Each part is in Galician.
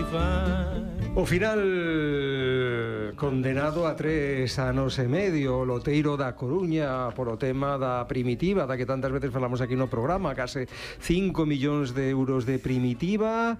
O final condenado a 3 anos e medio o loteiro da Coruña polo tema da primitiva, da que tantas veces falamos aquí no programa, case 5 millóns de euros de primitiva.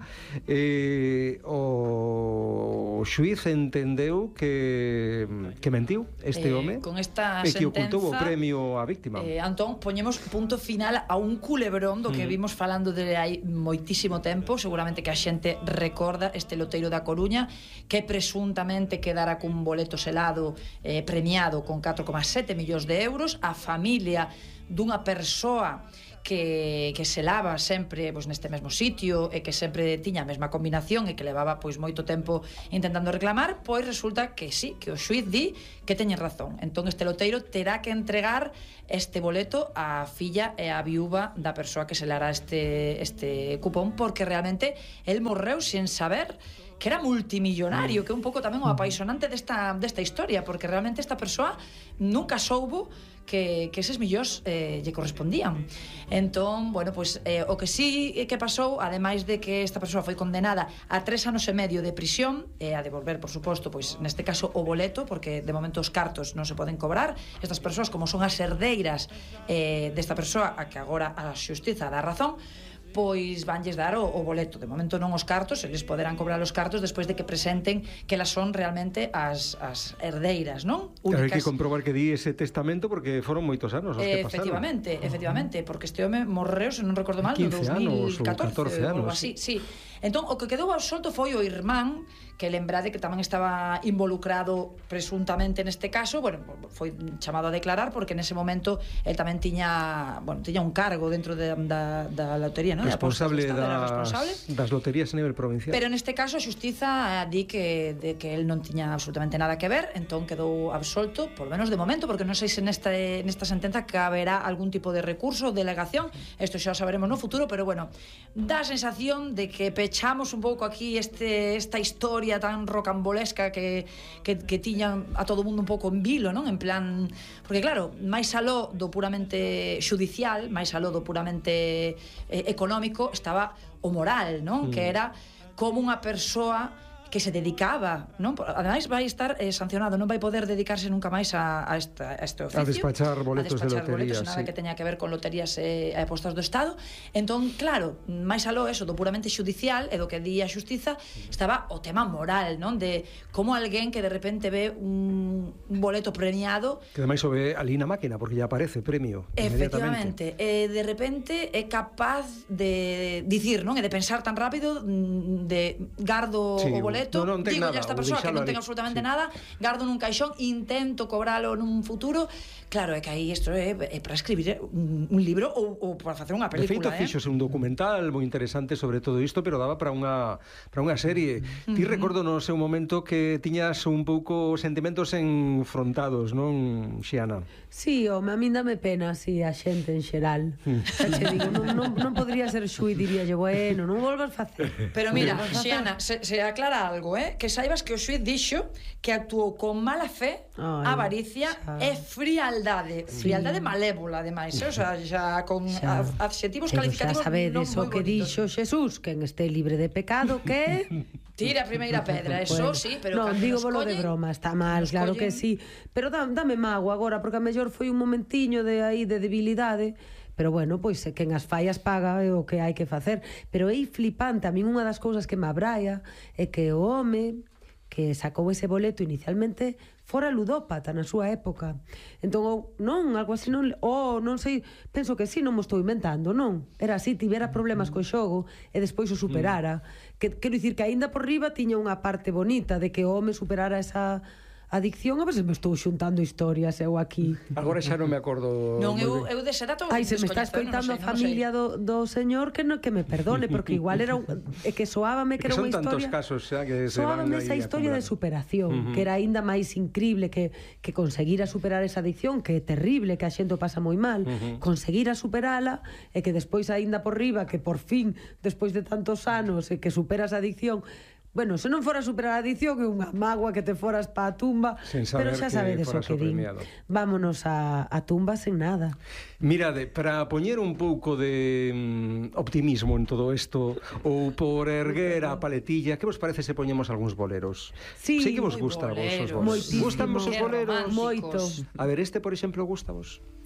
O xuiz entendeu que mentiu este home con esta e que sentenza ocultou o premio á víctima. Antón, poñemos punto final a un culebrón do que vimos falando de hai moitísimo tempo. Seguramente que a xente recorda este loteiro da Coruña, que presuntamente quedara cun boleto selado premiado con 4,7 millóns de euros. A familia dunha persoa que selaba sempre neste mesmo sitio e que sempre tiña a mesma combinación e que levaba moito tempo intentando reclamar, resulta que sí, que o xuiz di que teñen razón. Entón este loteiro terá que entregar este boleto á filla e á viúva da persoa que selara este cupón, porque realmente el morreu sen saber que era multimillonario, que é un pouco tamén o apaixonante desta historia, porque realmente esta persoa nunca soubo que eses millóns lle correspondían. Entón, o que sí que pasou, ademais de que esta persoa foi condenada a 3 anos e medio de prisión e a devolver, por suposto, neste caso o boleto, porque de momento os cartos non se poden cobrar. Estas persoas, como son as herdeiras desta persoa a que agora a xustiza dá razón, vanlles dar o boleto. De momento non os cartos, eles poderán cobrar os cartos despois de que presenten que elas son realmente as herdeiras, non? Claro, hai que comprobar que di ese testamento, porque foron moitos anos os que pasaron. Efectivamente, porque este home morreu, se non recordo mal, no 2014 ou algo así, sí. Entón, o que quedou absolto foi o irmán, que lembrade que tamén estaba involucrado presuntamente neste caso. Foi chamado a declarar porque nese momento el tamén tiña un cargo dentro da lotería, non? Responsable das loterías a nivel provincial. Pero neste caso a xustiza di que el non tiña absolutamente nada que ver, entón quedou absolto, por menos de momento, porque non sei se nesta sentenza caberá algún tipo de recurso ou delegación. Isto xa o saberemos no futuro, pero dá a sensación de que pechamos un pouco aquí esta historia tan rocambolesca que tiñan a todo o mundo un pouco en vilo, non? En plan, porque claro, máis aló do puramente xudicial, máis aló do puramente económico, estaba o moral, non? Que era como unha persoa que se dedicaba, non? Ademais vai estar sancionado, non vai poder dedicarse nunca máis a este oficio, a despachar boletos de loterías, nada que teña que ver con loterías e apostas do Estado. Entón, claro, máis aló eso do puramente xudicial e do que di a xustiza, estaba o tema moral, non? De como alguén que de repente ve un boleto premiado, que ademais o ve ali na máquina, porque ya aparece premio efectivamente, de repente é capaz de dicir, non? E de pensar tan rápido, de gardo o boleto, digo a esta persoa que non ten absolutamente nada, gardo nun caixón, intento cobralo nun futuro. Claro, é que aí isto é para escribir un libro ou para facer unha película. De feito, fixose un documental moi interesante sobre todo isto, pero daba para unha serie. Ti recordo no seu momento que tiñas un pouco sentimentos enfrontados, non, Xiana? Sí, a min dame pena así a xente en xeral. Xa digo, non podría ser xuí, diríalle, bueno, non volvas facer. Pero mira, Xiana, se aclara algo, que saibas que o xuiz dixo que actuou con mala fe, avaricia e frialdade malévola, ademais, o sea, xa con adxetivos calificativos non moi bonitos. Xa sabedes o que dixo Xesús, quen este libre de pecado, que tira a primeira pedra, eso sí, pero non, digo bolo de broma, está mal, claro que sí, pero dame mágoa agora, porque a mellor foi un momentiño de debilidade. Pero bueno, pois quen as fallas paga é o que hai que facer. Pero é flipante, a min unha das cousas que me abraia é que o home que sacou ese boleto inicialmente fora ludópata na súa época. Entón, non, algo así non sei, penso que sí, non mo estou inventando, non? Era así, tivera problemas co xogo e despois o superara. Quero dicir que aínda por riba tiña unha parte bonita de que o home superara esa adicción. A veces me estou xuntando historias eu aquí. Agora xa non me acordo. Non, eu dese dato. Ai, se me está escoitando a familia do señor que me perdone, porque igual era que soábame que era unha historia. Son tantos casos xa que se van soábame esa historia de superación, que era aínda máis increíble que conseguira superar esa adicción, que é terrible, que a xente o pasa moi mal, conseguira superala e que despois aínda por riba, que por fin, despois de tantos anos, que superas a adicción, Bueno, se non fora superar a adicción é unha mágoa que te foras pa a tumba, pero xa sabedes o que din. Vámonos a tumba sen nada. Mirade, para poñer un pouco de optimismo en todo isto, ou por erguer a paletilla, que vos parece se poñemos algúns boleros? Sí, sei que vos gusta a vos os boleros. Moitísimo. Gustan vos os boleros? Moito. A ver, este, por exemplo, gusta vos?